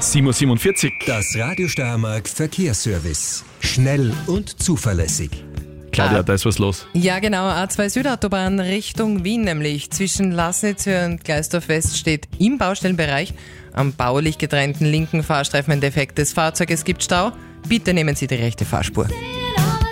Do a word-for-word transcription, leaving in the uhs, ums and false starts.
sieben Uhr siebenundvierzig. Das Radio Steiermark Verkehrsservice. Schnell und zuverlässig. Claudia, Ah. da ist was los. Ja, genau. A zwei Südautobahn Richtung Wien nämlich. Zwischen Lassnitzhöhe und Gleisdorf West steht im Baustellenbereich am baulich getrennten linken Fahrstreifen ein defektes Fahrzeug. Es gibt Stau. Bitte nehmen Sie die rechte Fahrspur.